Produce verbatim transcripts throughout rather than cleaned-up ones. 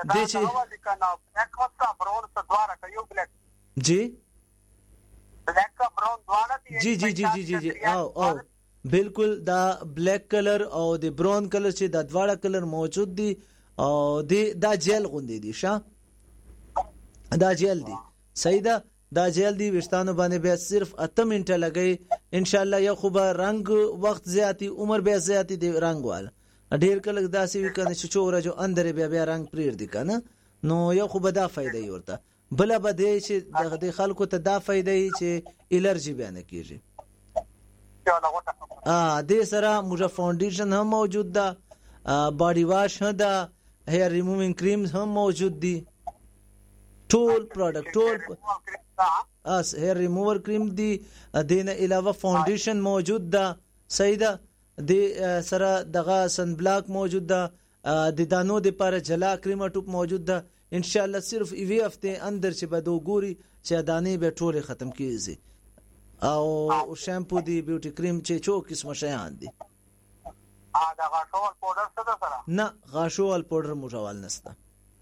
دې چې کنه بلیک وستا برون څه دواره کوي بلیک جی بلیک کا برون دواره دي جی جی جی جی جی او او بالکل دا بلیک کلر او د براون کلر چې دا دواړه کلر موجود دي او د دا جیل غوندي دي شا دا جیل دي صحیح ده دا جیل دی وشتانو باندې بیا صرف اته منټه لګي ان شاء الله یو خو به رنگ وخت زیاتی عمر بیا زیاتی دی رنگ وال ډیر کله داسې وی کنه چې چوره جو اندر بیا بیا رنگ پریر دی کنه نو یو خو به دا فائدہ یې ورته بل به دی چې د خلکو ته دا فائدہ یې چې الرجی بیان کیږي ا دې سره موږ فاونډیشن هم موجود ده باډي واش هم ده هیر ریمووینګ کریمز هم موجود دي ټول پروډکټ ټول اس هیر ریموور کریم دی دینه علاوه فاونډیشن موجود ده صحیح ده د سره دغه سن بلاک موجود ده د دانو د لپاره جلا کریم ټوپ موجود ده ان شاء الله صرف ایوی هفته اندر چې بدو ګوري چې دانې به ټوله ختم کیږي او شامپو دی بیوټي کریم چې چو قسمه شیان دي ا دا غاښول پاوډر څه ده سره نه غاښول پاوډر موجوال نشته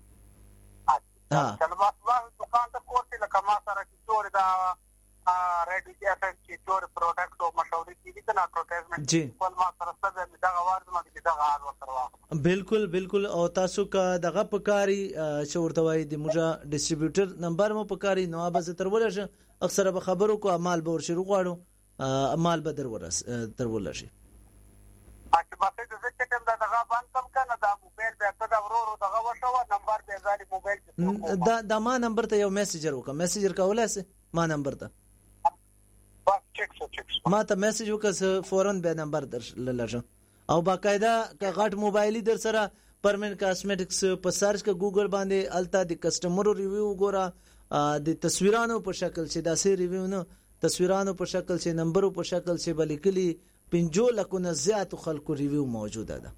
ها چلو بس دکان ته کوته لکه ما سره چې ټول دا ریډي ایفیکټ چې ټول پروډکټ او مشورې کیږي کنه اډورټایزمنت جی ول ما سره څه دا غواړم چې دا غاړ وسره بالکل بالکل او تاسو کا دغه پکاري چې ورته وای د موږ ډیسټریبیوټر نمبر مو پکاري نو به تر ولشه اکثره به خبرو کو اعمال به ورشي غواړو اعمال به در ورس تر ولشي اته باسه د څه کوم دا دغه باندې کم کنه دا موبایل به ته دا ورورو دغه وشو نمبر به زالي موبایل دا د ما نمبر ته یو میسجر وکم میسجر کولای سي ما نمبر ته بس چیک سو چیک ما ته میسج وکړ فورن به نمبر در لږه او باقاعده ک غټ موبایل در سره پرمن کاسمیټکس په سرچ ک ګوګل باندې التا د کسٹمر ریویو ګورا د تصویرانو په شکل چې داسې ریویو نه تصویرانو په شکل چې نمبرو په شکل چې بلیکلی پنځو لکو نه زیات خلکو ریویو موجوده ده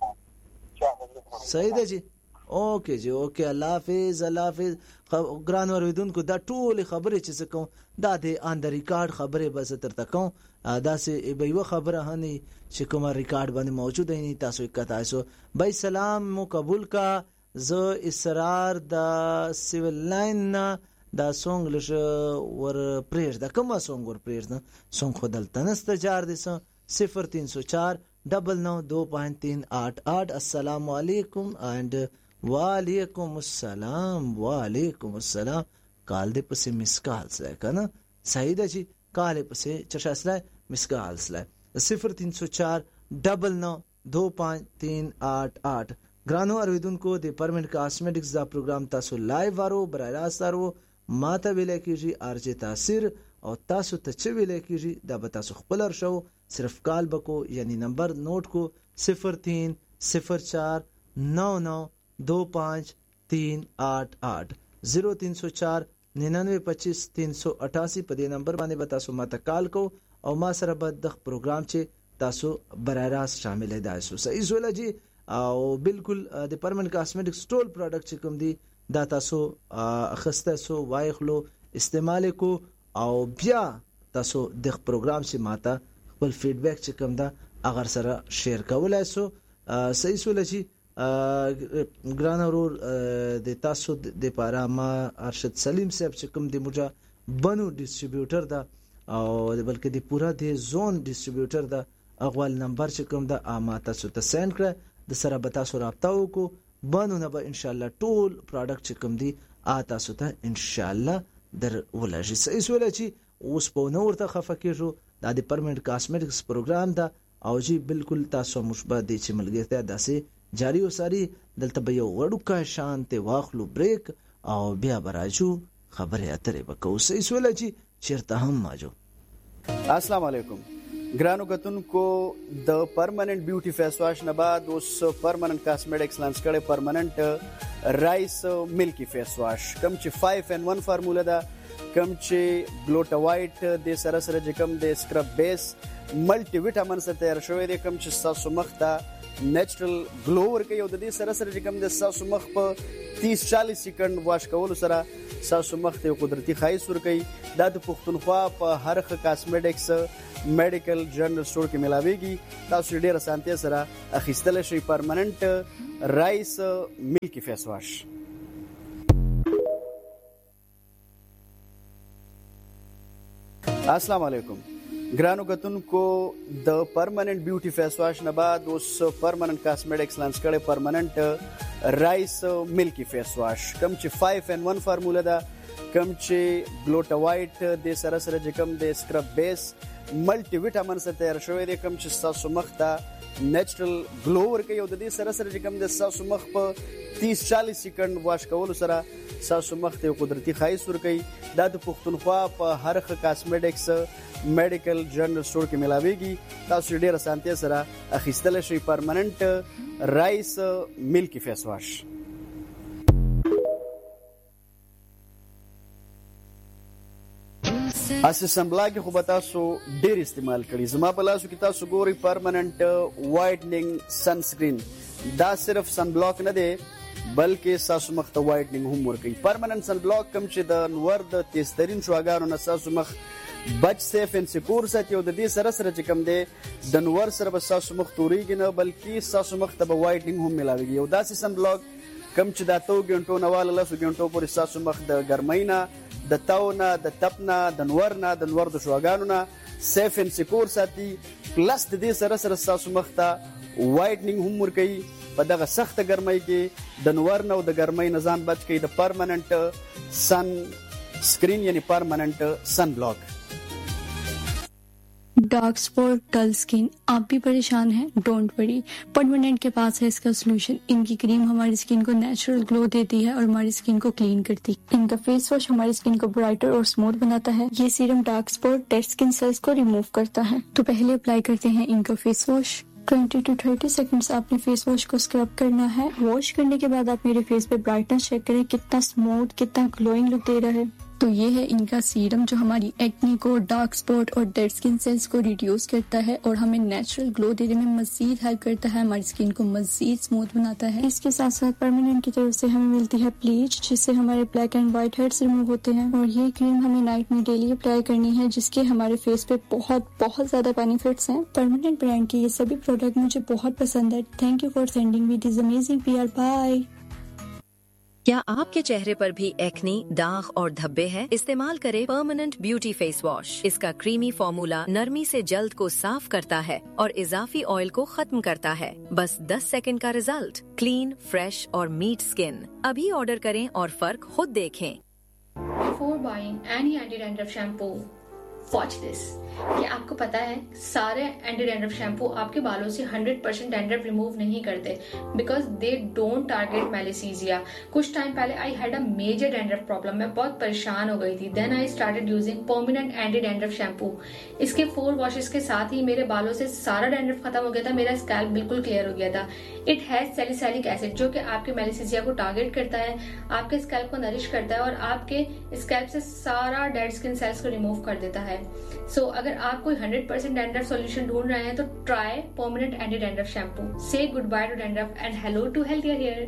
صحیح ده جی اوکے جی اوکے الله حافظ الله حافظ ګران اوریدونکو دا ټول خبرې چې کوم دا د ان د ریکارډ خبرې بس تر تکو دا سه به یو خبره هني چې کوم ریکارډ باندې موجود نه تاسو کته تاسو بای سلام مو قبول کا ز اصرار د سیویل لاین دا سونګ لږ ور پرېږ دا کومه سونګ ور پرېږ نه سونګ خدل تنست جار دي صفر तीन सौ चार डबल नौ दो पाँच तीन आठ आठ अस्सलाम वालेकुम एंड वालेकुम अस्सलाम वालेकुम अस्सलाम काल दे पसे मिस कॉल से कना सही दा जी काल पसे चशा सला मिस कॉल सला صفر तीन सौ चार डबल नौ दो पाँच तीन आठ आठ ग्रानो अरविदुन को दे परमेंट कॉस्मेटिक्स दा प्रोग्राम तासो लाइव वारो बराह रास्त वारो माता विले कीजी आरजे तासिर او تاسو ته چې ویل کېږي دا به تاسو خپل ارشو صرف کال بکو یعنی نمبر نوٹ کو صفر तीन صفر चार नौ नौ दो पाँच तीन आठ आठ صفر तीन सौ चार ننانوے पच्चीस तीन सौ अठासी په دې نمبر باندې به تاسو ماته کال کو او ما سره به د پروګرام چې تاسو برای راست شامل دی سو صحیح زولا جی او بالکل د پرمننت کاسمیټکس ټول پروډکټ چې کوم دي دا تاسو اخسته سو وایخلو استعمال کو او بیا تاسو د پروګرام چې ماته خپل فیډبیک چې کوم دا اگر سره شیر کولای سو صحیح سول شي ګران ورور د تاسو د پاره ما ارشد سلیم صاحب چې کوم د موجا بنو ډیسټریبیوټر دا او بلکې د پورا د زون ډیسټریبیوټر دا اول نمبر چې کوم دا ما تاسو ته سند کړ د سره به تاسو رابطه وکړو بنو نه به ان شاء الله ټول پروډکټ چې کوم دی آ تاسو ته ان شاء الله در ولجی صحیح سوال چی اوس په نور ته خفکیږو د د پرمننت کاسمیټکس پروګرام دا او جی بالکل تاسو مشبه دي چې ملګرتیا داسې جاری وساري دلته به یو وړو کا شانته واخلو بریک او بیا براجو خبره اترې وکړو صحیح سوال چی چیرته هم ماجو السلام علیکم ګرانو کتونکو د پرمننت بیوټي فیس واش نه بعد اوس پرمننت کاسمیټکس لانچ کړي پرمننت رایس ملکی فیس واش کم چې فائیو ان ون فارمولا ده کم چې ګلوټاوایټ د سره سره چې کم د سکرب بیس ملټي وټامین سره تیار شوی دی کم چې تاسو مخ ته نیچرل ګلو ورکوي او د دې سره سره چې کوم د ستاسو مخ په تیس چالیس سیکنډ واش کولو سره ستاسو مخ ته قدرتي ښایست ورکوي. دا د پښتونخوا په هر ښه کاسمیټکس میډیکل جنرال سټور کې ملاویږي. تاسو ډېر اسانتیا سره اخیستلی شئ پرمننټ رایس ملکی فیس واش. السلام علیکم ګرانو کتونکو، د پرمننٹ بیوټي فیس واش نه بعد اوس پرمننٹ کاسمیټکس لانچ کړي پرمننٹ رایس ملکی فیس واش، کوم چې فایو ان ون فارموله ده، کوم چې ګلوټاوایټ د سره سره چې کوم د سکرب بیس ملټي ویټامین سره تیار شوی دی، کوم چې ستاسو مخ ته نیچرل ګلو ورکوي او د دې سره سره چې کوم د ستاسو مخ په تیس چالیس سیکنډ واش کولو سره ستاسو مخ ته قدرتي ښایست ورکوي. دا د پښتونخوا په هر ښه کاسمیټکس میډیکل جنرال سټور کې ملاویږي. تاسو ډېر اسانتیا سره اخیستلی شئ پرمننټ رایس ملکی فیس واش. اسی سنبلاک خو به تاسو ډېر استعمال کړي. زما په لاسو کې تاسو ګورئ پرمننټ وایټنینګ سنسکرین. دا صرف سن بلاک نه دی بلکې ستاسو مخ ته وایټنینګ هم ورکوي. پرمننټ سن بلاک کوم چې د نور د تیزترین شعاګانو نه ستاسو مخ بچ سیف ان سکور ساتي او د دې سره سره چې کوم دی د نور سره به ستاسو مخ تورېږي نه بلکې ستاسو مخ ته به وایټنینګ هم ملاویږي. او داسې سن بلاک کوم چې دا اتو ګنټو نه واله لسو ګنټو پورې ستاسو مخ د ګرمۍ نه، د تاو نه، د تپ نه، د نور نه، د نور د شعاګانو نه سیف ان سکور ساتي. پلس د دې سره سره ستاسو مخ ته وایټنینګ هم ورکوي. په دغه سخته ګرمۍ کې د نور نه او د ګرمۍ نه ځان بچ کوي د پرمننټ سن سکرین یعنی پرمننټ سن بلاک. डार्क स्पॉट, डल स्किन, आप भी परेशान हैं? डोंट वरी, परमानेंट के पास है इसका सोल्यूशन. इनकी क्रीम हमारी स्किन को नेचुरल ग्लो देती है और हमारी स्किन को क्लीन करती है. इनका फेस वॉश हमारी स्किन को ब्राइटर और स्मूथ बनाता है. ये serum dark spot, dead skin cells को रिमूव करता है. तो पहले अप्लाई करते हैं इनका face wash. Twenty two thirty seconds आपने फेस वॉश को स्क्रब करना है. वॉश करने के बाद आप मेरे फेस पे ब्राइटनेस चेक करें, कितना स्मूथ, कितना ग्लोइंग लुक दे रहा है. तो ये है इनका सीरम जो हमारी एक्ने को, डार्क स्पॉट और डेड स्किन सेल्स को रिड्यूस करता है और हमें नेचुरल ग्लो देने में मजीद हेल्प करता है, हमारी स्किन को मजीद स्मूथ बनाता है. इसके साथ साथ परमानेंट की तरफ से हमें मिलती है ब्लीच, जिससे हमारे black and white heads remove होते हैं. और ये क्रीम हमें नाइट में डेली अप्लाई करनी है, जिसके हमारे फेस पे बहुत बहुत ज्यादा बेनिफिट्स हैं. परमानेंट ब्रांड के ये सभी प्रोडक्ट मुझे बहुत पसंद है. Thank you for sending me this amazing PR. Bye. क्या आपके चेहरे पर भी एक्नी, दाग और धब्बे हैं? इस्तेमाल करें परमानेंट ब्यूटी फेस वॉश. इसका क्रीमी फॉर्मूला नरमी से जल्द को साफ करता है और इजाफी ऑयल को खत्म करता है. बस दस सेकंड का रिजल्ट, क्लीन, फ्रेश और मीट स्किन. अभी ऑर्डर करें और फर्क खुद देखें. Before buying any anti-dandruff shampoo, watch this. कि आपको पता है सारे एंटी डैंड्रफ शैम्पू आपके बालों से हंड्रेड परसेंट डैंड्रफ रिमूव नहीं करते, बिकॉज दे डोंट टारगेट मेलिसीजिया. कुछ टाइम पहले I had a major dandruff problem, मैं बहुत परेशान हो गई थी. Then I started using permanent anti dandruff shampoo. इसके फोर वॉशेस के साथ ही मेरे बालों से सारा डैंड्रफ खत्म हो गया था, मेरा स्कैल्प बिल्कुल क्लियर हो गया था. इट हैज सैलिसिलिक एसिड जो कि आपके मेलिसीजिया को टारगेट करता है, आपके स्कैल्प को नरिश करता है और आपके स्कैल्प से सारा डेड स्किन सेल्स को रिमूव कर देता है. सो so, अगर आप कोई हंड्रेड परसेंट डैंड्रफ सॉल्यूशन ढूंढ रहे हैं तो try permanent anti dandruff shampoo. से good by two dandruff and hello to healthier hair.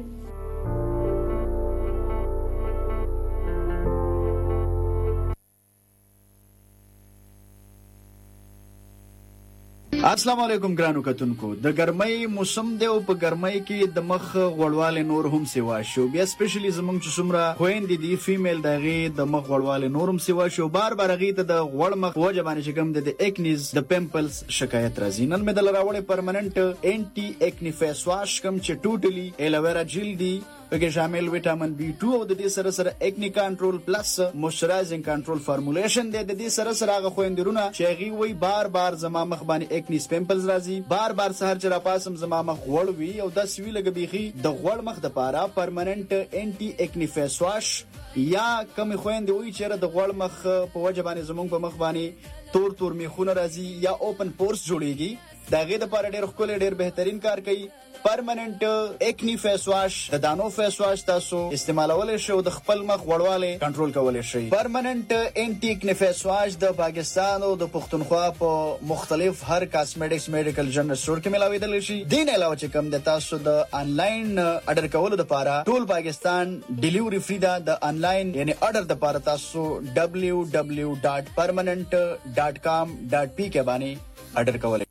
السلام علیکم ګرانو کتونکو. د ګرمۍ موسم دی او په ګرمۍ کې د مخ غوړوالی نور هم سیوا شو. بیا سپیشلی زمونږ چې څومره خویندې دي فیمیل د هغې د مخ غوړوالی نور هم سیوا شو. بار بار هغې ته د غوړ مخ په وجه باندې چې کوم دی د ایکنیز د پیمپلز شکایت راځي. نن مې دله راوړی پرمننټ انټي ایکنی فیس واش، کوم چې ټوټلی ایلوویرا جیل دی، پکې شامل ویټامین بی ټو او د دې سره سره ایکنی کنټرول پلس موئسچرایزینګ کنټرول فارمولیشن دی. د دې سره سره هغه خویندرونه چې هغې وایي بار بار زما مخ باندې ایکنیز پیمپلز راځي، بار بار سهار چې راپاسم زما مخ غوړ وي او داسې وي لکه بیخي د غوړ مخ دپاره پرمننټ انټي ایکنی فیس واش. یا کمې خویندې وایي چېرې د غوړ مخ په وجه باندې زموږ په مخ باندې تور تور میخونه راځي یا اوپن پورس جوړیږي، د هغې دپاره ډېر ښکلی ډېر بهترین کار کوي پرمننٹ ایکنی فیس واش د دانو فیس واش تاسو استعمالولای شئ د خپل مخ وړواله کنټرول کولای شئ. پرمننٹ انټي ایکنی فیس واش د پاکستان او د پښتونخوا په مختلف هر کاسمیټکس میډیکل جنرال سٹور کې ملاویدل شي. دین علاوه چې کوم د تاسو د انلاین اډر کولو لپاره ټول پاکستان ډیلیوري فری ده. د انلاین یعنی اډر د لپاره تاسو دبليو دبليو دبليو ډاٹ پرمننٹ ډاٹ کام ډاٹ پی کې باندې اډر کولای.